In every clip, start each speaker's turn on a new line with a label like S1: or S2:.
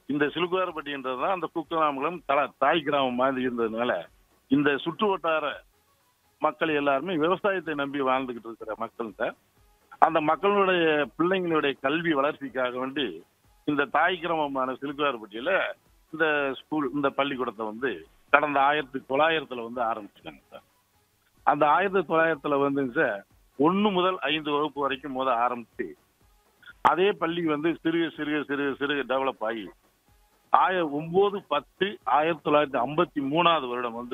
S1: இந்த சிலுக்குவாரப்பட்டின்றது தான் அந்த குக்கிராமங்களும் தாய் கிராமம் மாதிரி இருந்ததுனால இந்த சுற்று வட்டார மக்கள் எல்லாருமே விவசாயத்தை நம்பி வாழ்ந்துகிட்டு இருக்கிற மக்கள் சார். அந்த மக்களுடைய பிள்ளைங்களுடைய கல்வி வளர்ச்சிக்காக வேண்டி இந்த தாய் கிராமமான சிலுக்குவாரப்பட்டியில இந்த இந்த பள்ளிக்கூடத்தை வந்து கடந்த 1900 வந்து ஆரம்பிச்சிட்டாங்க சார். அந்த 1900 வந்துங்க சார் 1 முதல் 5 வகுப்பு வரைக்கும் ஆரம்பிச்சு அதே பள்ளி வந்து சிறுக சிறுக சிறுக சிறுக டெவலப் ஆகி 9/10/1953 வருடம் வந்து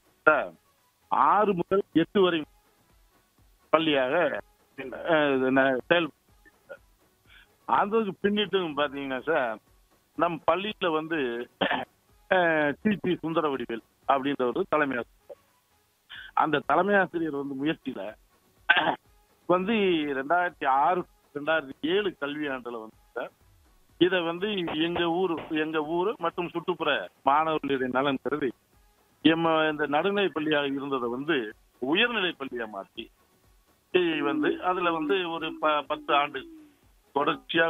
S1: 6 முதல் 8 வரை பள்ளியாக செயல்பட்டு அதுக்கு பின்னிட்டு பாத்தீங்கன்னா சார் நம் பள்ளியில வந்து டி சுந்தரவடிவேல் அப்படின்ற ஒரு தலைமை ஆசிரியர். அந்த தலைமை ஆசிரியர் வந்து முயற்சியில வந்து 2006-2007 கல்வியாண்டுல வந்து சார் இதை வந்து எங்க ஊரு மற்றும் சுற்றுப்புற மாணவர்களுடைய நலன் கருதி இந்த நடுநிலை பள்ளியாக இருந்ததை வந்து உயர்நிலை பள்ளியா மாற்றி வந்து அதுல வந்து ஒரு 10 ஆண்டு தொடர்ச்சியாக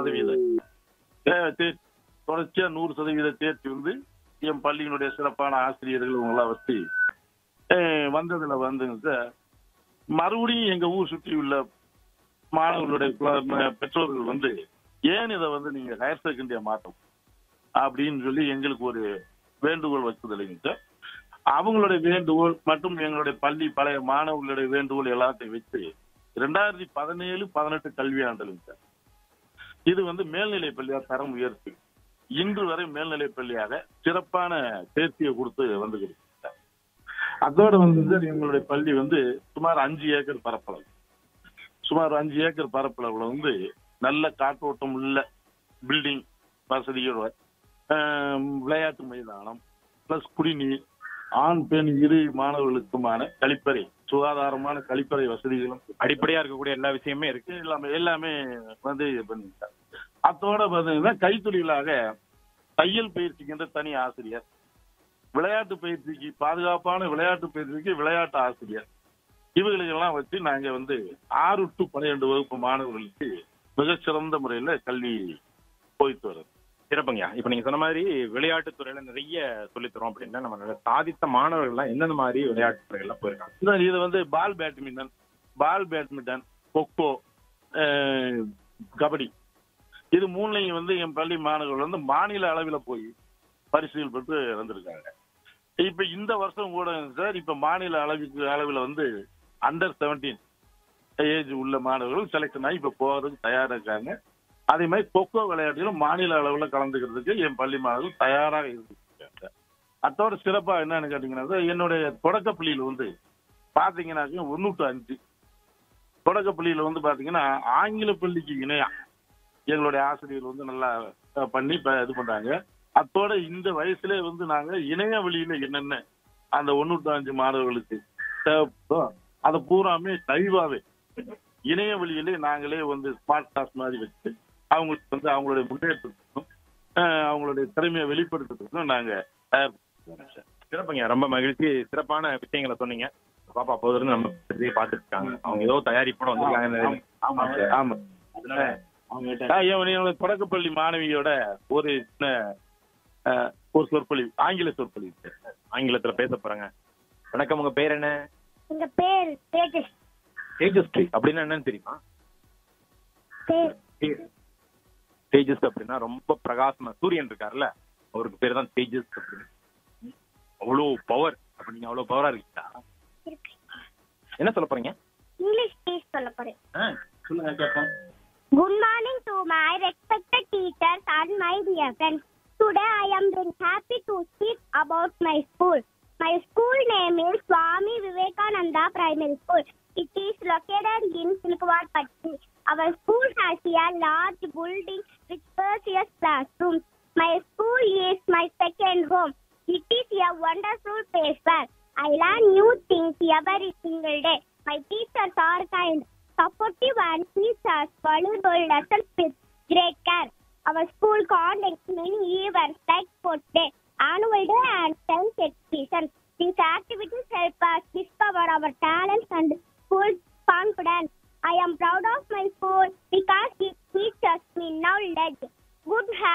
S1: 100% தேர்ச்சி வந்து என் பள்ளியினுடைய சிறப்பான ஆசிரியர்கள் இவங்கெல்லாம் வச்சு வந்ததுல வந்துங்க சார் மறுபடியும் எங்க ஊர் சுற்றி உள்ள மாணவர்களுடைய பெற்றோர்கள் வந்து ஏன் இதை வந்து நீங்க ஹையர் செகண்டரியா மாற்றணும் அப்படின்னு சொல்லி எங்களுக்கு ஒரு வேண்டுகோள் வச்சது இல்லைங்க சார். அவங்களுடைய வேண்டுகோள் மற்றும் எங்களுடைய பள்ளி பழைய மாணவர்களுடைய வேண்டுகோள் எல்லாத்தையும் வச்சு 2017-18 கல்வியாண்டுங்க சார் இது வந்து மேல்நிலை பள்ளியாக தரம் உயர்த்தி இன்று வரை மேல்நிலை பள்ளியாக சிறப்பான தேர்ச்சியை கொடுத்து வந்துகிட்டு சார். அதோட வந்து சார் எங்களுடைய பள்ளி வந்து சுமார் 5 ஏக்கர் பரப்பளவு வந்து நல்ல காற்றோட்டம் உள்ள பில்டிங் வசதியோட விளையாட்டு மைதானம் பிளஸ் குடிநீர் ஆண் பெண் இரு மாணவர்களுக்குமான கழிப்பறை சுகாதாரமான கழிப்பறை வசதிகளும்
S2: அடிப்படையா இருக்கக்கூடிய எல்லா விஷயமே இருக்கு.
S1: எல்லாமே வந்து பண்ணிட்டாங்க. அதோட பார்த்தீங்கன்னா கைத்தொழிலாக தையல் பயிற்சிக்கின்ற தனி ஆசிரியர், விளையாட்டு பயிற்சிக்கு பாதுகாப்பான விளையாட்டு பயிற்சிக்கு விளையாட்டு ஆசிரியர், இவர்களுக்கெல்லாம் வச்சு நாங்க வந்து 6 to 12 வகுப்பு மாணவர்களுக்கு மிகச்சிறந்த முறையில கல்வி போயிட்டு வர்றது.
S2: சிறப்புங்க. இப்ப நீங்க சொன்ன மாதிரி விளையாட்டுத் துறையில நிறைய சொல்லித்தரோம் அப்படின்னா நம்ம சாதித்த மாணவர்கள் எல்லாம் எந்தெந்த மாதிரி விளையாட்டு துறைகள்லாம் போயிருக்காங்க?
S1: இது வந்து பால் பேட்மிண்டன், கொக்கோ, கபடி இது 3லையும் வந்து என் பள்ளி மாணவர்கள் வந்து மாநில அளவில் போய் பரிசுகள் பெற்று வந்திருக்காங்க. இப்ப இந்த வருஷம் கூட சார் இப்ப மாநில அளவில் வந்து அண்டர் 17 ஏஜ் உள்ள மாணவர்கள் செலக்ஷன் ஆகி இப்ப போறதுக்கு தயாரா இருக்காங்க. அதே மாதிரி கொக்கோ விளையாட்டிலும் மாநில அளவில் கலந்துக்கிறதுக்கு என் பள்ளி மாணவர்கள் தயாராக இருக்காங்க. அதோட சிறப்பா என்னன்னு கேட்டீங்கன்னா என்னுடைய தொடக்கப்பள்ளியில வந்து பாத்தீங்கன்னாக்க 1 to 5 தொடக்கப்பள்ளியில வந்து பாத்தீங்கன்னா ஆங்கில பள்ளிக்கு இணையா எங்களுடைய ஆசிரியர் வந்து நல்லா பண்ணி இது பண்றாங்க. அதோட இந்த வயசுல வந்து நாங்க இணைய வழியில என்னென்ன அந்த 1 to 5 மாணவர்களுக்கு அதை பூராமே லைவாவே இணைய வழியிலே நாங்களே வந்து ஸ்மார்ட் கிளாஸ் மாதிரி வச்சு அவங்களுக்கு வந்து அவங்களுடைய முன்னேற்றத்துக்கும் அவங்களுடைய திறமையை வெளிப்படுத்துறதுக்கும் நாங்க
S2: சிறப்புங்க. ரொம்ப மகிழ்ச்சி. சிறப்பான விஷயங்களை சொன்னீங்க. பாப்பா அப்போது நம்ம பார்த்துட்டு இருக்காங்க. அவங்க ஏதோ தயாரிப்போட வந்திருக்காங்க.
S1: தொடக்கப்பள்ளி மாணவியோட ஒரு சொற்பொழிவு ஆங்கில சொற்பொழிவு
S2: ஆங்கிலத்துல பேச போறாங்க. வணக்கம், உங்க பேர் என்ன?
S3: எங்க பேர்
S2: தேஜஸ்ரீ. அப்படின்னா என்னன்னு தெரியுமா? தேஜஸ் அப்படின்னா ரொம்ப பிரகாசமா சூரியன் இருக்காருல்ல, அவருக்கு பேர் தான் தேஜஸ் அப்படின்னு. அவ்வளோ பவர். அப்ப நீங்க அவ்வளவு பவரா இருக்கீங்களா? என்ன சொல்ல போறீங்க?
S3: இங்கிலீஷ் ஸ்பீச் சொல்ல போறேன்.
S2: சொல்லுங்க கேட்போம்.
S3: Good morning to my respected teachers and my dear friends. Today I am very happy to speak about my school. My school name is Swami Vivekananda Primary School. It is located in Silkwarpatti. Our school has a large building with spacious classrooms. My school is my second home. It is a wonderful place where I learn new things every single day. My teachers are kind, supportive and teach us valuable lessons with great care. Our school conducts many events like sports day, annual day and science exhibitions. These activities help us discover our talents and build confidence. I am proud of my school because it teaches me knowledge, good habits,